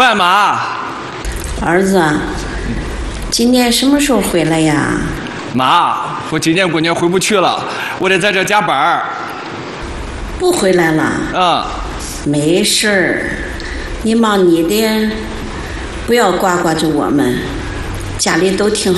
饭，妈。 儿子，今年什么时候回来呀？ 妈，我今年过年回不去了，我得在这加班。 不回来了？没事儿，你忙你的，不要挂着我们，家里都挺